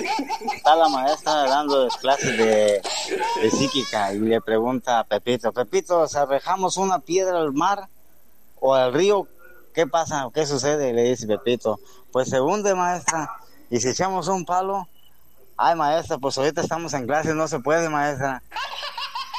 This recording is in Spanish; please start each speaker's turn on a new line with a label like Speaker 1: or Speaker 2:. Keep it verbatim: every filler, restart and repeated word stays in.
Speaker 1: Está la maestra dando clases de, de psíquica y le pregunta a Pepito, Pepito, si arrojamos una piedra al mar o al río, ¿qué pasa? ¿Qué sucede? Le dice Pepito, pues se hunde, maestra. Y si echamos un palo, ay, maestra, pues ahorita estamos en clase, no se puede, maestra.